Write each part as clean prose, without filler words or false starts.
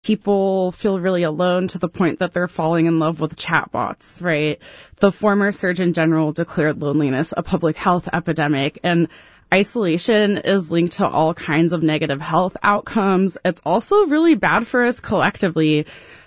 people feel really alone to the point that they're falling in love with chatbots, right? The former Surgeon General declared loneliness a public health epidemic, and isolation is linked to all kinds of negative health outcomes. It's also really bad for us collectively.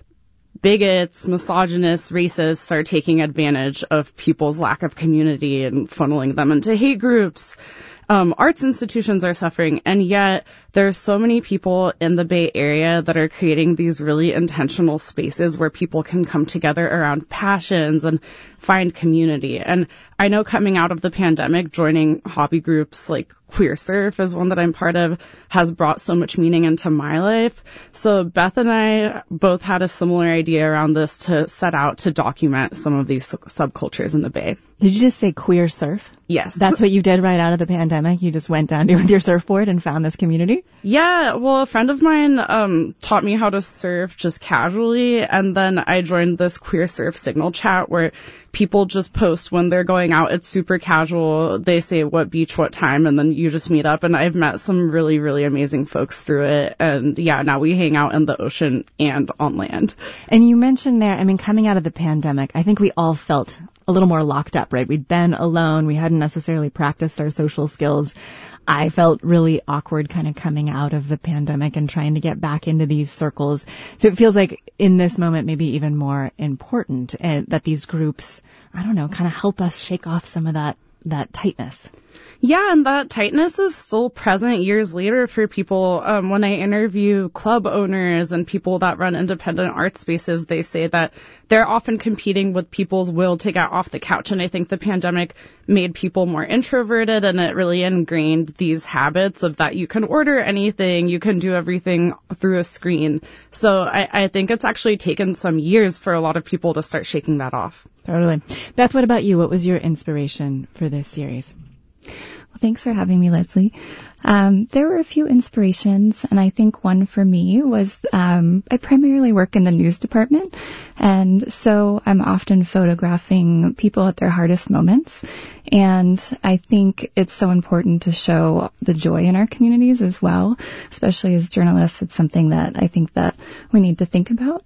Bigots, misogynists, racists are taking advantage of people's lack of community and funneling them into hate groups. Arts institutions are suffering, and yet there's so many people in the Bay Area that are creating these really intentional spaces where people can come together around passions and find community. And I know coming out of the pandemic, joining hobby groups like Queer Surf is one that I'm part of, has brought so much meaning into my life. So Beth and I both had a similar idea around this to set out to document some of these subcultures in the Bay. Did you just say Queer Surf? Yes. That's what you did right out of the pandemic? You just went down with your surfboard and found this community? Yeah, well, a friend of mine taught me how to surf just casually, and then I joined this Queer Surf Signal chat where people just post when they're going out. It's super casual. They say what beach, what time, and then you just meet up. And I've met some really, really amazing folks through it. And yeah, now we hang out in the ocean and on land. And you mentioned there, I mean, coming out of the pandemic, I think we all felt a little more locked up, right? We'd been alone. We hadn't necessarily practiced our social skills. I felt really awkward kind of coming out of the pandemic and trying to get back into these circles. So it feels like in this moment, maybe even more important that these groups, I don't know, kind of help us shake off some of that tightness. Yeah, and that tightness is still present years later for people. When I interview club owners and people that run independent art spaces, they say that they're often competing with people's will to get off the couch. And I think the pandemic made people more introverted, and it really ingrained these habits of that you can order anything, you can do everything through a screen. So I think it's actually taken some years for a lot of people to start shaking that off. Totally. Beth, what about you? What was your inspiration for this series? Well, thanks for having me, Leslie. There were a few inspirations, and I think one for me was I primarily work in the news department, and so I'm often photographing people at their hardest moments. And I think it's so important to show the joy in our communities as well, especially as journalists. It's something that I think that we need to think about.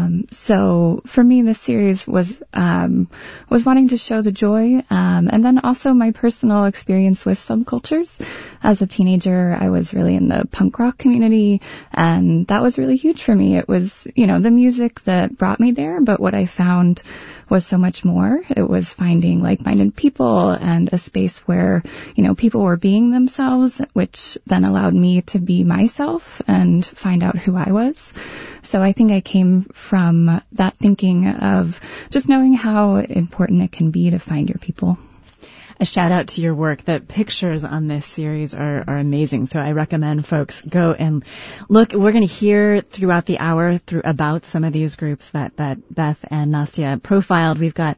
So for me, this series was wanting to show the joy, and then also my personal experience with subcultures. As a teenager, I was really in the punk rock community, and that was really huge for me. It was, the music that brought me there, but what I found was so much more. It was finding like-minded people and a space where, people were being themselves, which then allowed me to be myself and find out who I was. So I think I came from that thinking of just knowing how important it can be to find your people. A shout out to your work. The pictures on this series are amazing. So I recommend folks go and look. We're going to hear throughout the hour about some of these groups that Beth and Nastya profiled. We've got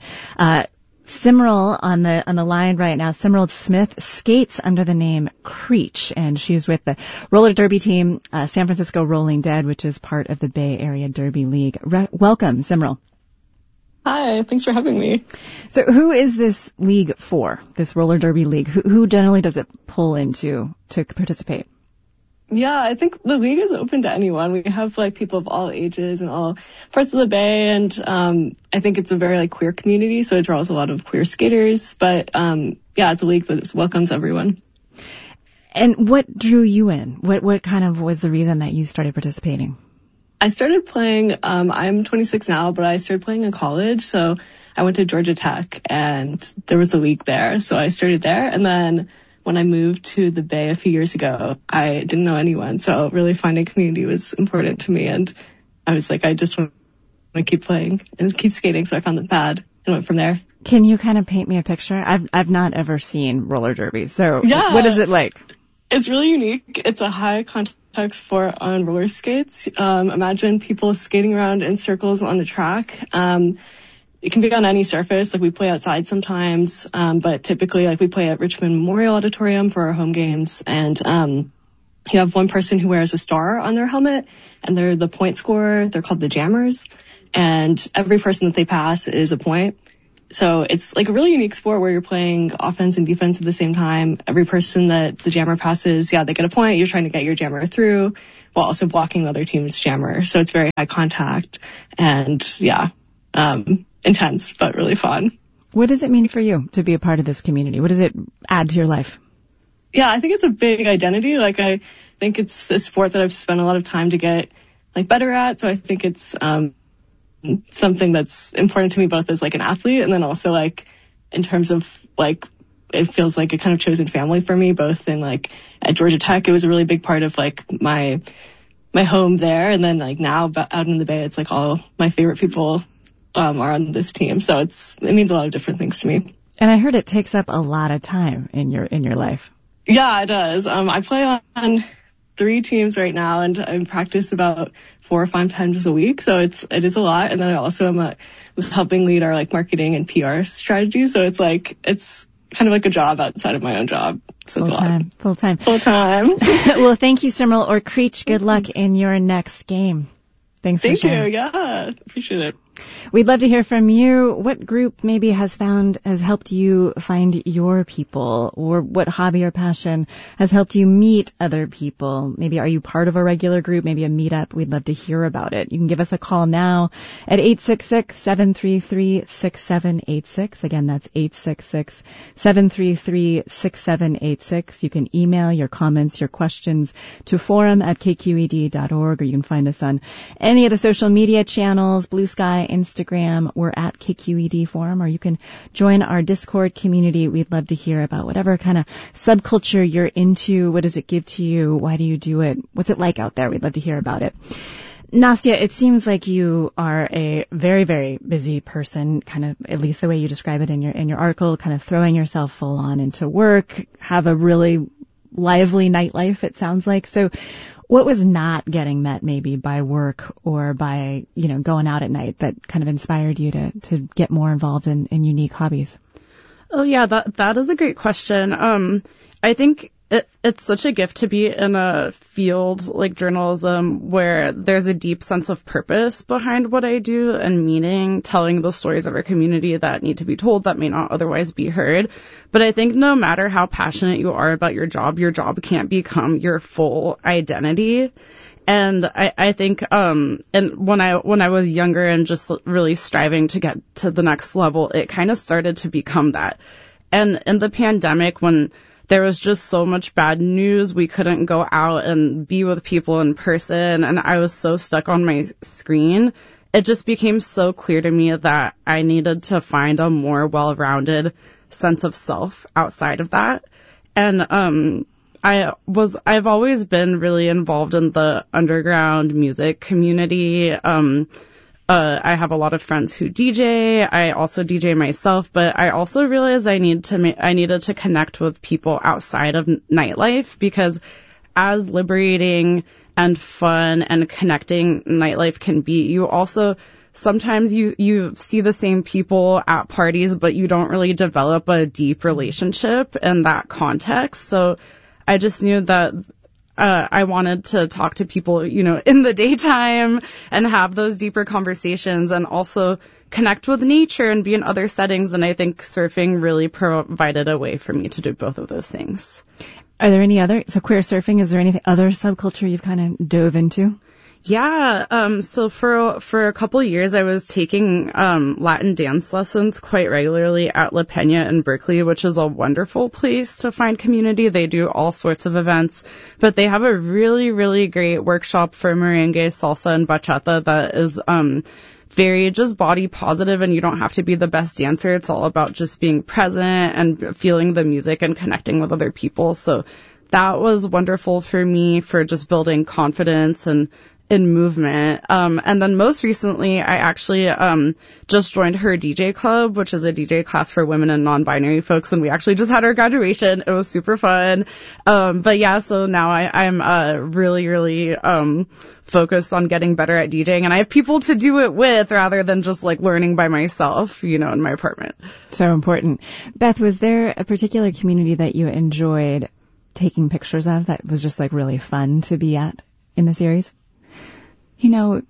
Simral on the line right now. Simral Smith skates under the name Creech, and she's with the roller derby team, San Francisco Rolling Dead, which is part of the Bay Area Derby League. Welcome, Simral. Hi, thanks for having me. So who is this league for, this roller derby league? Who generally does it pull into to participate? Yeah, I think the league is open to anyone. We have people of all ages and all parts of the Bay, and I think it's a very queer community, so it draws a lot of queer skaters. But it's a league that welcomes everyone. And what drew you in? What kind of was the reason that you started participating? I started playing, I'm 26 now, but I started playing in college. So I went to Georgia Tech and there was a league there. So I started there. And then when I moved to the Bay a few years ago, I didn't know anyone. So really finding community was important to me. And I was I just want to keep playing and keep skating. So I found the pad and went from there. Can you kind of paint me a picture? I've not ever seen roller derby. So yeah, what is it like? It's really unique. It's a high contact sport on roller skates. Imagine people skating around in circles on the track. It can be on any surface. We play outside sometimes, but typically we play at Richmond Memorial Auditorium for our home games. And you have one person who wears a star on their helmet, and they're the point scorer. They're called the jammers. And every person that they pass is a point. So it's like a really unique sport where you're playing offense and defense at the same time. Every person that the jammer passes, they get a point. You're trying to get your jammer through while also blocking the other team's jammer. So it's very high contact and intense, but really fun. What does it mean for you to be a part of this community? What does it add to your life? Yeah, I think it's a big identity. Like, I think it's a sport that I've spent a lot of time to get better at. So I think it's something that's important to me both as an athlete and then also in terms of it feels like a kind of chosen family for me, both in at Georgia Tech. It was a really big part of my home there, and then now out in the Bay, it's all my favorite people are on this team. So it means a lot of different things to me. And I heard it takes up a lot of time in your life. Yeah, it does. I play on 3 teams right now, and I practice about 4 or 5 times a week. So it is a lot. And then I also was helping lead our marketing and PR strategy. So it's kind of like a job outside of my own job. So it's a lot. Full time. Well, thank you, Simral Orkreech. Good luck in your next game. Thanks for sharing. Thank you. Yeah, appreciate it. We'd love to hear from you. What group maybe has helped you find your people, or what hobby or passion has helped you meet other people? Maybe are you part of a regular group, maybe a meetup? We'd love to hear about it. You can give us a call now at 866-733-6786. Again, that's 866-733-6786. You can email your comments, your questions to forum@kqed.org, or you can find us on any of the social media channels, Blue Sky, Instagram. We're at KQED Forum, or you can join our Discord community. We'd love to hear about whatever kind of subculture you're into. What does it give to you? Why do you do it? What's it like out there? We'd love to hear about it. Nastya, it seems like you are a very, very busy person, kind of, at least the way you describe it in your article, kind of throwing yourself full on into work, have a really lively nightlife, it sounds like. So what was not getting met maybe by work or by, going out at night that kind of inspired you to get more involved in unique hobbies? Oh yeah, that is a great question. I think it's such a gift to be in a field like journalism where there's a deep sense of purpose behind what I do and meaning, telling the stories of our community that need to be told that may not otherwise be heard. But I think no matter how passionate you are about your job can't become your full identity. And I think, and when I was younger and just really striving to get to the next level, it kind of started to become that. And in the pandemic, when there was just so much bad news, we couldn't go out and be with people in person, and I was so stuck on my screen, it just became so clear to me that I needed to find a more well-rounded sense of self outside of that. And I've always been really involved in the underground music community. I have a lot of friends who DJ. I also DJ myself, but I also realized I needed to connect with people outside of nightlife, because as liberating and fun and connecting nightlife can be, you also sometimes you see the same people at parties, but you don't really develop a deep relationship in that context. So I just knew that I wanted to talk to people, in the daytime and have those deeper conversations and also connect with nature and be in other settings. And I think surfing really provided a way for me to do both of those things. Are there any so queer surfing, is there any other subculture you've kind of dove into? Yeah. So for a couple of years, I was taking Latin dance lessons quite regularly at La Peña in Berkeley, which is a wonderful place to find community. They do all sorts of events, but they have a really, really great workshop for merengue, salsa, and bachata that is very just body positive, and you don't have to be the best dancer. It's all about just being present and feeling the music and connecting with other people. So that was wonderful for me for just building confidence and in movement. And then most recently, I actually just joined her DJ club, which is a DJ class for women and non-binary folks. And we actually just had our graduation. It was super fun. But yeah, so now I'm really, really focused on getting better at DJing. And I have people to do it with rather than just learning by myself, in my apartment. So important. Beth, was there a particular community that you enjoyed taking pictures of that was just really fun to be at in the series?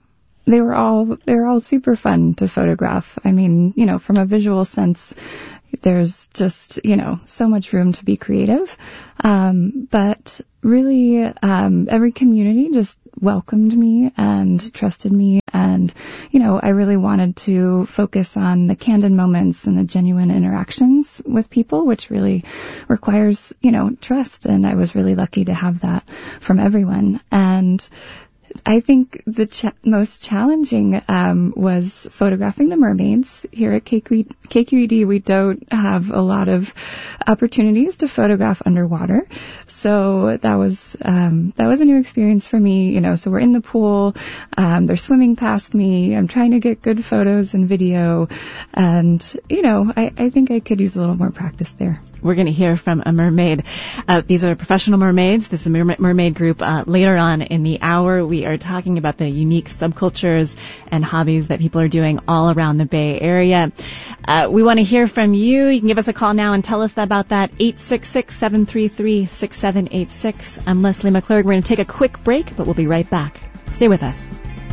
they were all super fun to photograph. I mean, from a visual sense, there's just, so much room to be creative. But really, every community just welcomed me and trusted me. And, I really wanted to focus on the candid moments and the genuine interactions with people, which really requires, trust. And I was really lucky to have that from everyone. And I think the most challenging was photographing the mermaids. Here at KQED, we don't have a lot of opportunities to photograph underwater. So that was a new experience for me. So we're in the pool, they're swimming past me. I'm trying to get good photos and video, and I think I could use a little more practice there. We're going to hear from a mermaid. These are professional mermaids. This is a mermaid group. Later on in the hour, we are talking about the unique subcultures and hobbies that people are doing all around the Bay Area. We want to hear from you. You can give us a call now and tell us about that. 866-733-6786. I'm Leslie McClurg. We're going to take a quick break, but we'll be right back. Stay with us.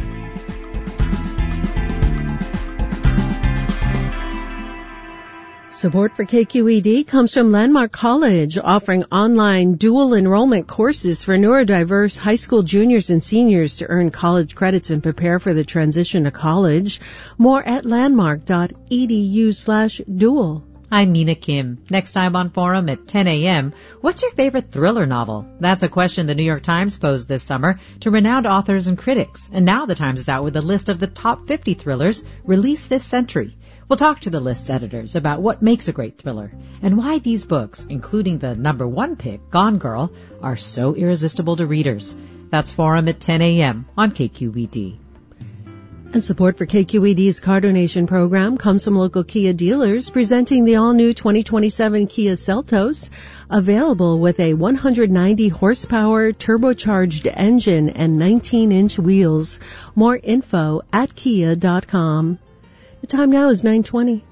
Support for KQED comes from Landmark College, offering online dual enrollment courses for neurodiverse high school juniors and seniors to earn college credits and prepare for the transition to college. More at landmark.edu/dual. I'm Mina Kim. Next time on Forum at 10 a.m., what's your favorite thriller novel? That's a question the New York Times posed this summer to renowned authors and critics. And now the Times is out with a list of the top 50 thrillers released this century. We'll talk to the list's editors about what makes a great thriller and why these books, including the number one pick, Gone Girl, are so irresistible to readers. That's Forum at 10 a.m. on KQED. And support for KQED's Car Donation program comes from local Kia dealers presenting the all-new 2027 Kia Seltos, available with a 190 horsepower turbocharged engine and 19-inch wheels. More info at kia.com. The time now is 9:20.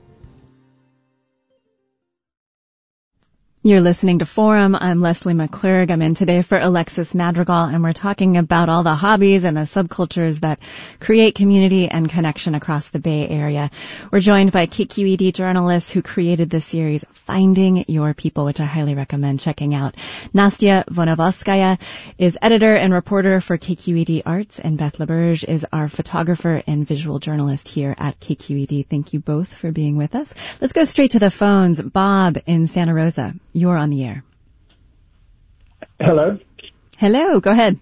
You're listening to Forum. I'm Leslie McClurg. I'm in today for Alexis Madrigal, and we're talking about all the hobbies and the subcultures that create community and connection across the Bay Area. We're joined by KQED journalists who created this series, Finding Your People, which I highly recommend checking out. Nastya Vonovalskaya is editor and reporter for KQED Arts, and Beth LaBerge is our photographer and visual journalist here at KQED. Thank you both for being with us. Let's go straight to the phones. Bob in Santa Rosa. You're on the air. Hello. Hello. Go ahead.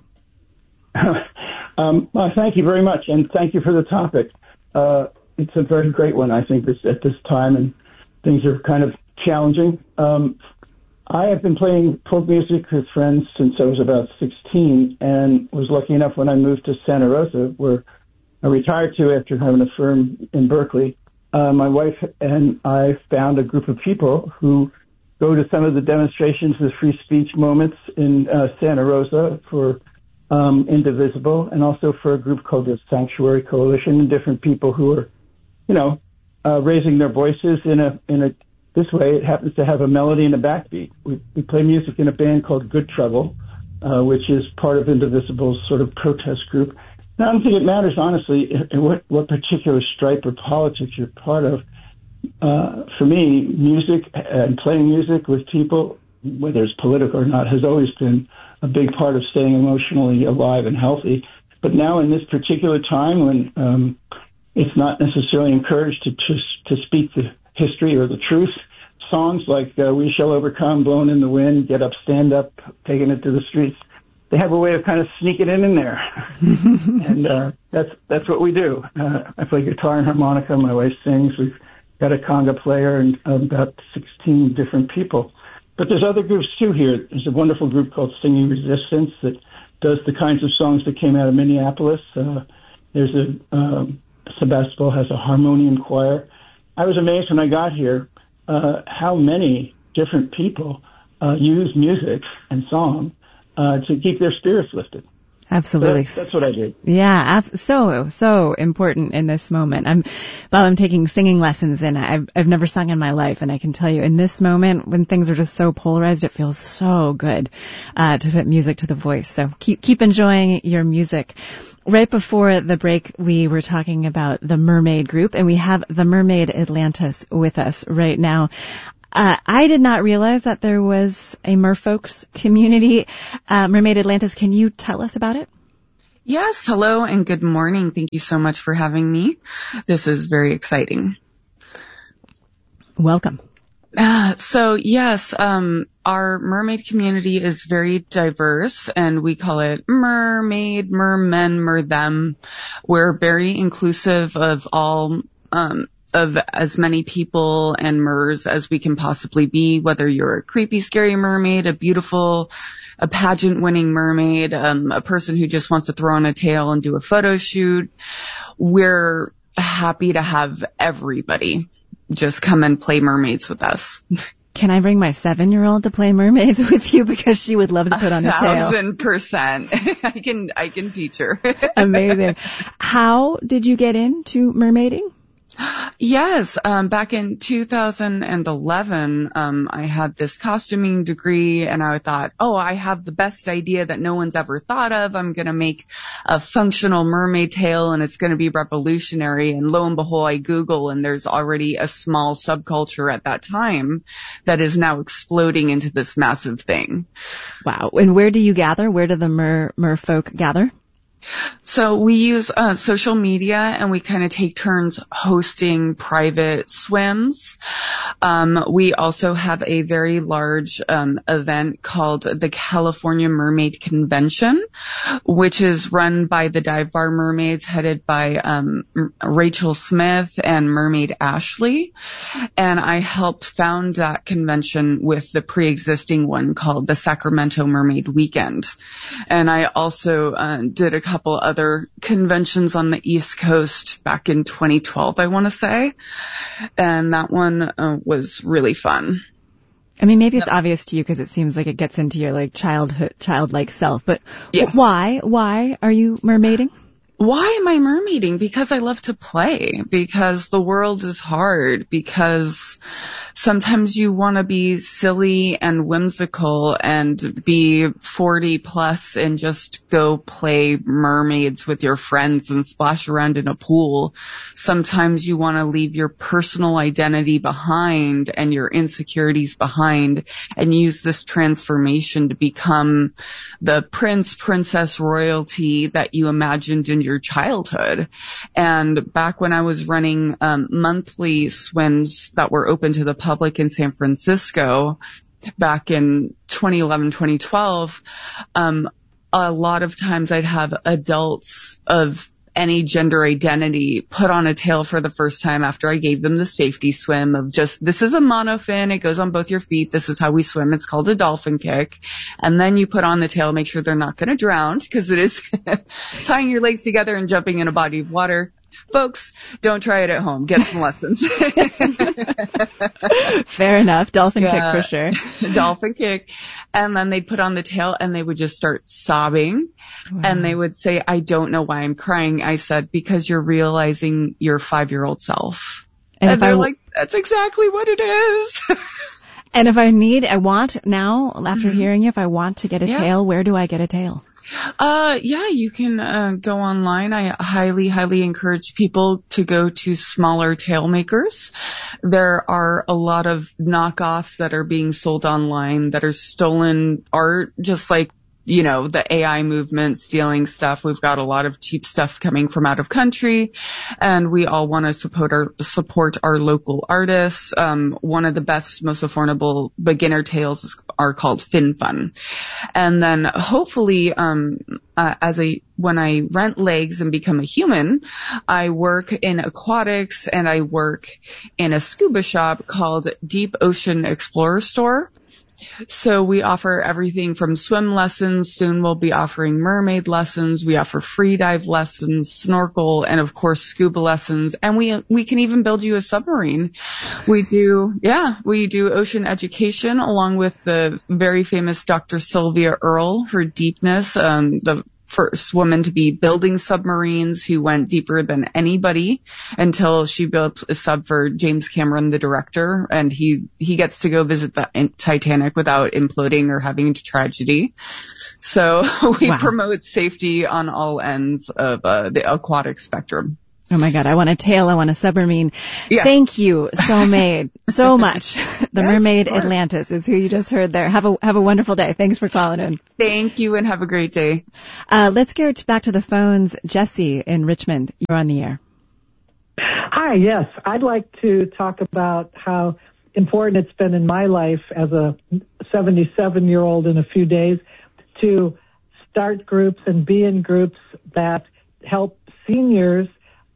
Well, thank you very much, and thank you for the topic. It's a very great one, I think, at this time, and things are kind of challenging. I have been playing folk music with friends since I was about 16, and was lucky enough when I moved to Santa Rosa, where I retired to after having a firm in Berkeley. My wife and I found a group of people who go to some of the demonstrations with free speech moments in Santa Rosa for Indivisible, and also for a group called the Sanctuary Coalition, and different people who are, raising their voices in a this way. It happens to have a melody and a backbeat. We play music in a band called Good Trouble, which is part of Indivisible's sort of protest group. Now, I don't think it matters, honestly, what particular stripe or politics you're part of. For me, music and playing music with people, whether it's political or not, has always been a big part of staying emotionally alive and healthy. But now in this particular time when it's not necessarily encouraged to speak the history or the truth, songs like We Shall Overcome, Blowing in the Wind, Get Up, Stand Up, Taking It to the Streets, they have a way of kind of sneaking it in there. And that's what we do. I play guitar and harmonica. My wife sings. We've got a conga player and about 16 different people. But there's other groups too here. There's a wonderful group called Singing Resistance that does the kinds of songs that came out of Minneapolis. There's Sebastopol has a harmonium choir. I was amazed when I got here how many different people use music and song to keep their spirits lifted. Absolutely. That's what I did. Yeah, so important in this moment. I'm taking singing lessons, and I've never sung in my life, and I can tell you in this moment when things are just so polarized, it feels so good to put music to the voice. So keep enjoying your music. Right before the break, we were talking about the Mermaid Group, and we have the Mermaid Atlantis with us right now. I did not realize that there was a merfolks community. Mermaid Atlantis, can you tell us about it? Yes, hello and good morning. Thank you so much for having me. This is very exciting. Welcome. Our mermaid community is very diverse, and we call it mermaid, mermen, mer-them. We're very inclusive of all, of as many people and mers as we can possibly be, whether you're a creepy, scary mermaid, a pageant-winning mermaid, a person who just wants to throw on a tail and do a photo shoot. We're happy to have everybody just come and play mermaids with us. Can I bring my 7-year-old to play mermaids with you, because she would love to put on a tail? 1,000%. I can teach her. Amazing. How did you get into mermaiding? Yes, back in 2011, I had this costuming degree, and I thought, I have the best idea that no one's ever thought of. I'm going to make a functional mermaid tail, and it's going to be revolutionary. And lo and behold, I Google, and there's already a small subculture at that time that is now exploding into this massive thing. Wow. And where do you gather? Where do the merfolk gather? So we use social media, and we kind of take turns hosting private swims. We also have a very large event called the California Mermaid Convention, which is run by the Dive Bar Mermaids, headed by Rachel Smith and Mermaid Ashley. And I helped found that convention with the pre-existing one called the Sacramento Mermaid Weekend. And I also did a couple other conventions on the East Coast back in 2012, I want to say. And that one was really fun. I mean, maybe it's obvious to you because it seems like it gets into your childlike self, but yes. Why are you mermaiding? Why am I mermaiding? Because I love to play, because the world is hard, because sometimes you want to be silly and whimsical and be 40 plus and just go play mermaids with your friends and splash around in a pool. Sometimes you want to leave your personal identity behind and your insecurities behind and use this transformation to become the prince, princess, royalty that you imagined in your childhood. And back when I was running monthly swims that were open to the public in San Francisco back in 2011, 2012, a lot of times I'd have adults of any gender identity put on a tail for the first time after I gave them the safety swim of just, this is a monofin, it goes on both your feet, this is how we swim, it's called a dolphin kick. And then you put on the tail, make sure they're not going to drown, because it is tying your legs together and jumping in a body of water. Folks, don't try it at home. Get some lessons. Fair enough. Dolphin kick for sure. Dolphin kick. And then they'd put on the tail and they would just start sobbing. Wow. And they would say, I don't know why I'm crying. I said, because you're realizing your 5-year-old self. And they're like, that's exactly what it is. And if I want now, after hearing you, if I want to get a tail, where do I get a tail? You can go online. I highly encourage people to go to smaller tail makers. There are a lot of knockoffs that are being sold online that are stolen art, just like, you know, the AI movement stealing stuff. We've got a lot of cheap stuff coming from out of country, and we all want to support our local artists. One of the best, most affordable beginner tails are called Fin Fun. And then hopefully, when I rent legs and become a human, I work in aquatics and I work in a scuba shop called Deep Ocean Explorer Store. So we offer everything from swim lessons. Soon we'll be offering mermaid lessons. We offer free dive lessons, snorkel, and of course scuba lessons. And we can even build you a submarine. We do ocean education along with the very famous Dr. Sylvia Earle, her deepness, the first woman to be building submarines, who went deeper than anybody until she built a sub for James Cameron, the director, and he gets to go visit the Titanic without imploding or having a tragedy. So we promote safety on all ends of the aquatic spectrum. Oh my God, I want a tail, I want a submarine. Yes. Thank you, Soulmaid, so much. The Mermaid Atlantis is who you just heard there. Have a wonderful day. Thanks for calling in. Thank you and have a great day. Let's go back to the phones. Jesse in Richmond, you're on the air. Hi, yes. I'd like to talk about how important it's been in my life as a 77-year-old in a few days to start groups and be in groups that help seniors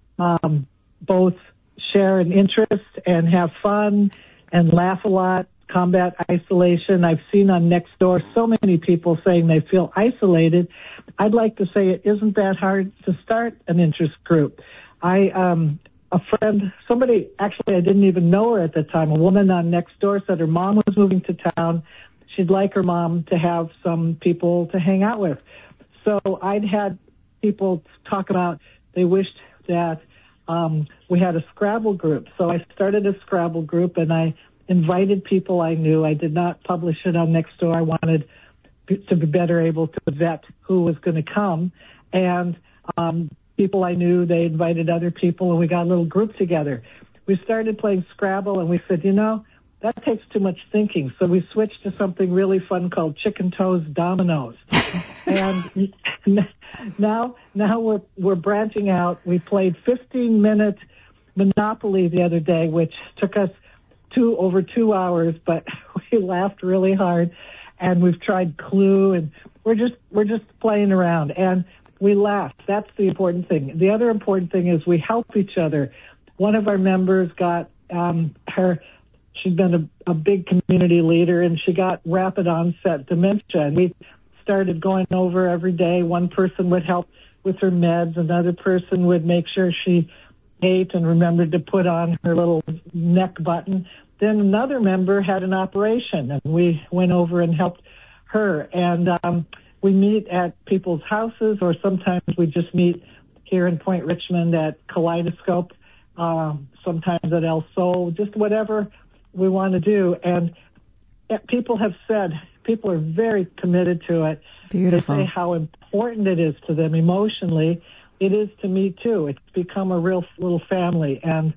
both share an interest and have fun and laugh a lot, combat isolation. I've seen on Nextdoor so many people saying they feel isolated. I'd like to say it isn't that hard to start an interest group. A friend, somebody, actually I didn't even know her at the time, a woman on Nextdoor said her mom was moving to town. She'd like her mom to have some people to hang out with. So I'd had people talk about they wished that we had a Scrabble group. So I started a Scrabble group and I invited people I knew. I did not publish it on Nextdoor. I wanted to be better able to vet who was going to come. And people I knew, they invited other people and we got a little group together. We started playing Scrabble and we said, that takes too much thinking. So we switched to something really fun called Chicken Toes Dominoes. And now we're branching out. We played 15-minute Monopoly the other day, which took us over 2 hours, but we laughed really hard. And we've tried Clue, and we're just playing around. And we laughed. That's the important thing. The other important thing is we help each other. One of our members got she'd been a big community leader, and she got rapid onset dementia. And we started going over every day. One person would help with her meds. Another person would make sure she ate and remembered to put on her little neck button. Then another member had an operation, and we went over and helped her. And we meet at people's houses, or sometimes we just meet here in Point Richmond at Kaleidoscope, sometimes at El Sol, just whatever we want to do. And people have said, people are very committed to it. Beautiful. They say how important it is to them emotionally. It is to me too. It's become a real little family. And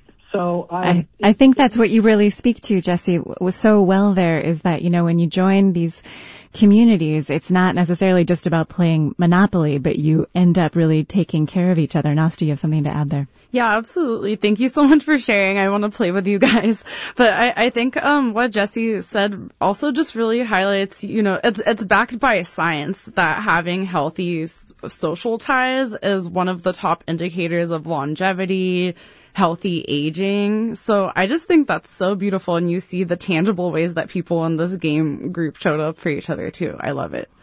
so I think that's what you really speak to, Jesse, was so well there, is that, when you join these communities, it's not necessarily just about playing Monopoly, but you end up really taking care of each other. Nasta, you have something to add there? Yeah, absolutely. Thank you so much for sharing. I want to play with you guys. But I think what Jesse said also just really highlights, it's backed by science that having healthy social ties is one of the top indicators of longevity, healthy aging. So I just think that's so beautiful, and you see the tangible ways that people in this game group showed up for each other too. I love it.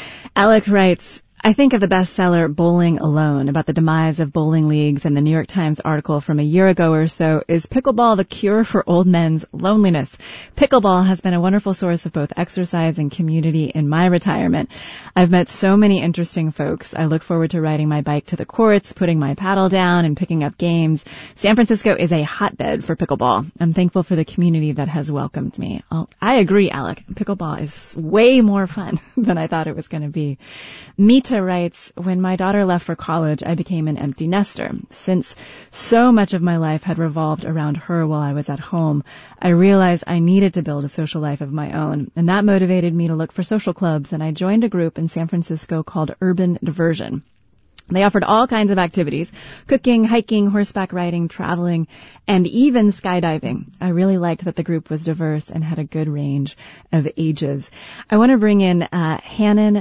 Alec writes, I think of the bestseller Bowling Alone about the demise of bowling leagues, and the New York Times article from a year ago or so, Is Pickleball the Cure for Old Men's Loneliness? Pickleball has been a wonderful source of both exercise and community in my retirement. I've met so many interesting folks. I look forward to riding my bike to the courts, putting my paddle down, and picking up games. San Francisco is a hotbed for pickleball. I'm thankful for the community that has welcomed me. I agree, Alec. Pickleball is way more fun than I thought it was going to be. Mita writes, when my daughter left for college, I became an empty nester. Since so much of my life had revolved around her while I was at home, I realized I needed to build a social life of my own, and that motivated me to look for social clubs, and I joined a group in San Francisco called Urban Diversion. They offered all kinds of activities: cooking, hiking, horseback riding, traveling, and even skydiving. I really liked that the group was diverse and had a good range of ages. I want to bring in Hannah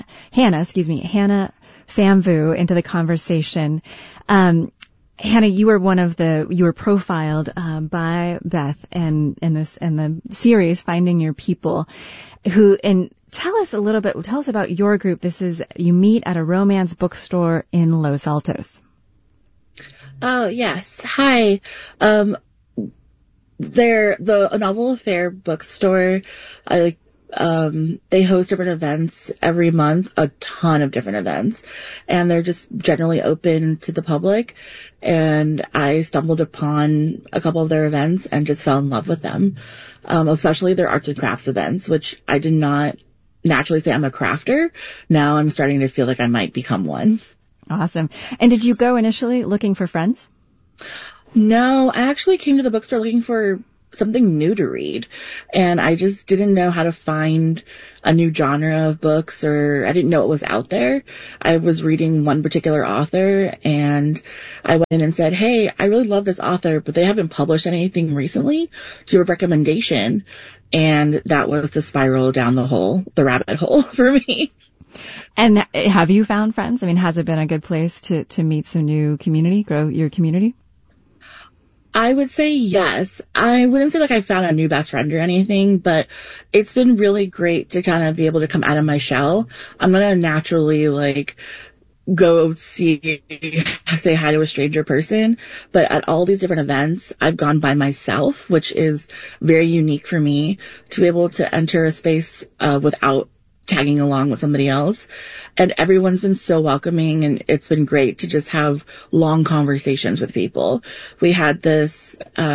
Famvu into the conversation. Hannah, you were profiled by Beth and the series Finding Your People, tell us about your group. You meet at a romance bookstore in Los Altos. Oh, yes. Hi. They're the Novel Affair bookstore. They host different events every month, a ton of different events, and they're just generally open to the public. And I stumbled upon a couple of their events and just fell in love with them, especially their arts and crafts events, which I did not naturally say I'm a crafter. Now I'm starting to feel like I might become one. Awesome. And did you go initially looking for friends? No, I actually came to the bookstore looking for something new to read, and I just didn't know how to find a new genre of books, or I didn't know what was out there. I was reading one particular author, and I went in and said, hey, I really love this author, but they haven't published anything recently. Do you have a recommendation? And that was the spiral down the rabbit hole for me. And have you found friends? I mean, has it been a good place to meet some new community, grow your community? I would say yes. I wouldn't say like I found a new best friend or anything, but it's been really great to kind of be able to come out of my shell. I'm going to naturally like go say hi to a stranger person, but at all these different events, I've gone by myself, which is very unique for me to be able to enter a space without tagging along with somebody else. And everyone's been so welcoming, and it's been great to just have long conversations with people. We had this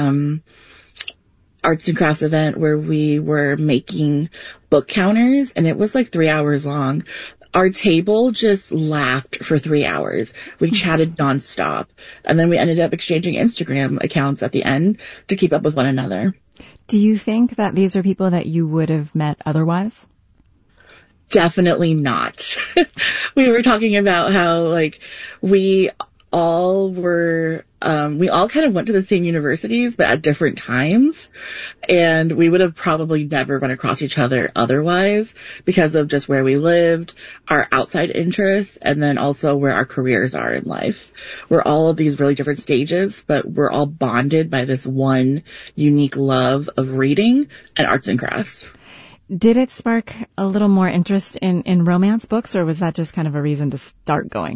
arts and crafts event where we were making book counters, and it was like 3 hours long. Our table just laughed for 3 hours. We chatted nonstop. And then we ended up exchanging Instagram accounts at the end to keep up with one another. Do you think that these are people that you would have met otherwise? Definitely not. We were talking about how like we all kind of went to the same universities, but at different times. And we would have probably never run across each other otherwise because of just where we lived, our outside interests, and then also where our careers are in life. We're all of these really different stages, but we're all bonded by this one unique love of reading and arts and crafts. Did it spark a little more interest in romance books, or was that just kind of a reason to start going?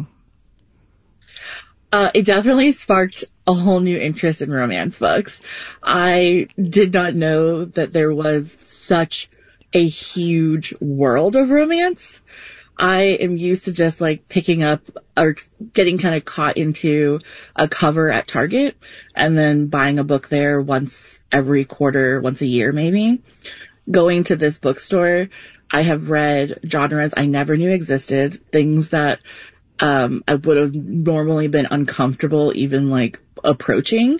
It definitely sparked a whole new interest in romance books. I did not know that there was such a huge world of romance. I am used to just like picking up or getting kind of caught into a cover at Target and then buying a book there once every quarter, once a year maybe. Going to this bookstore, I have read genres I never knew existed, things that I would have normally been uncomfortable even like approaching,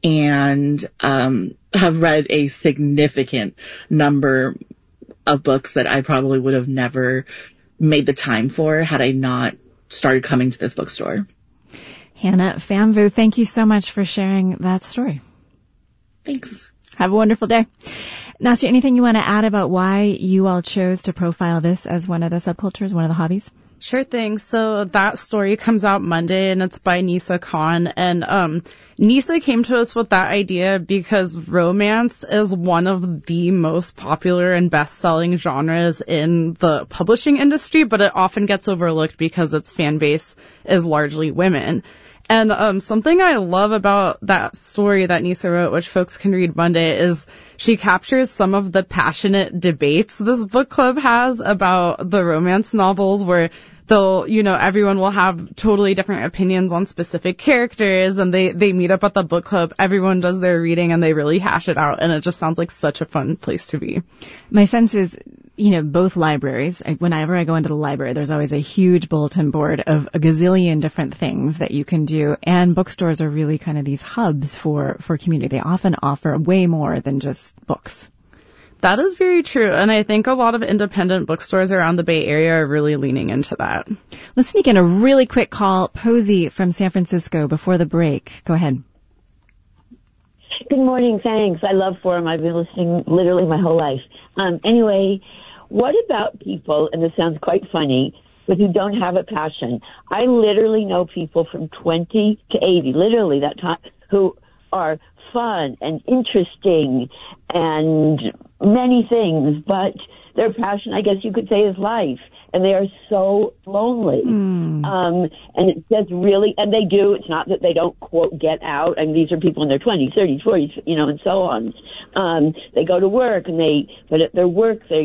and have read a significant number of books that I probably would have never made the time for had I not started coming to this bookstore. Hannah Famvu, thank you so much for sharing that story. Thanks. Have a wonderful day. Nastia, anything you want to add about why you all chose to profile this as one of the subcultures, one of the hobbies? Sure thing. So that story comes out Monday, and it's by Nisa Khan. And Nisa came to us with that idea because romance is one of the most popular and best-selling genres in the publishing industry, but it often gets overlooked because its fan base is largely women. And something I love about that story that Nisa wrote, which folks can read Monday, is she captures some of the passionate debates this book club has about the romance novels, where everyone will have totally different opinions on specific characters, and they meet up at the book club, everyone does their reading, and they really hash it out, and it just sounds like such a fun place to be. My sense is, both libraries, whenever I go into the library, there's always a huge bulletin board of a gazillion different things that you can do, and bookstores are really kind of these hubs for community. They often offer way more than just books. That is very true, and I think a lot of independent bookstores around the Bay Area are really leaning into that. Let's sneak in a really quick call. Posey from San Francisco before the break. Go ahead. Good morning, thanks. I love Forum. I've been listening literally my whole life. Anyway, what about people, and this sounds quite funny, but who don't have a passion? I literally know people from 20 to 80, literally that time, who are fun and interesting and many things, but their passion, I guess you could say, is life. And they are so lonely. And it just really, and they do, it's not that they don't, quote, get out. I mean, these are people in their 20s, 30s, 40s, and so on. They go to work, but at their work, they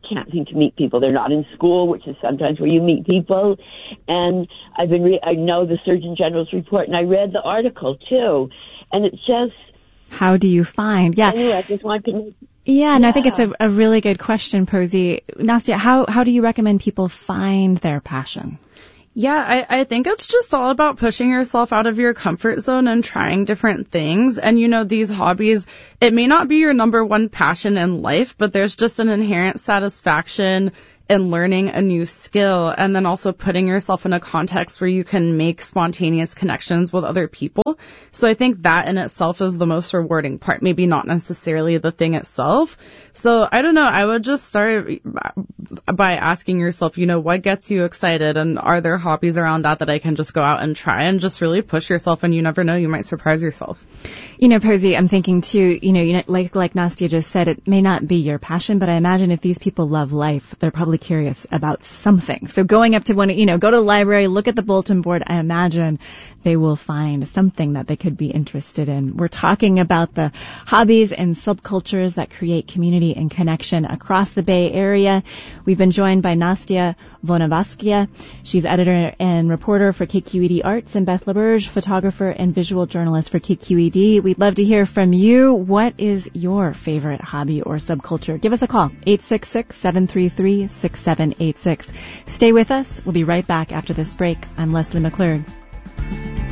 can't seem to meet people. They're not in school, which is sometimes where you meet people. And I know the Surgeon General's report, and I read the article too. And it's just, how do you find? Yeah. Anyway, I just want to. Yeah, and I think it's a really good question, Posey. Nastya, how do you recommend people find their passion? Yeah, I think it's just all about pushing yourself out of your comfort zone and trying different things. And, these hobbies, it may not be your number one passion in life, but there's just an inherent satisfaction in learning a new skill, and then also putting yourself in a context where you can make spontaneous connections with other people. So I think that in itself is the most rewarding part, maybe not necessarily the thing itself. So I don't know, I would just start by asking yourself, what gets you excited, and are there hobbies around that I can just go out and try, and just really push yourself, and you never know, you might surprise yourself. Posey, I'm thinking too, like Nastya just said, it may not be your passion, but I imagine if these people love life, they're probably curious about something. So going up to go to the library, look at the bulletin board, I imagine they will find something that they could be interested in. We're talking about the hobbies and subcultures that create community and connection across the Bay Area. We've been joined by Nastya Vonavskia. She's editor and reporter for KQED Arts, and Beth LaBerge, photographer and visual journalist for KQED. We'd love to hear from you. What is your favorite hobby or subculture? Give us a call, 866-733-6786. Stay with us. We'll be right back after this break. I'm Leslie McClure.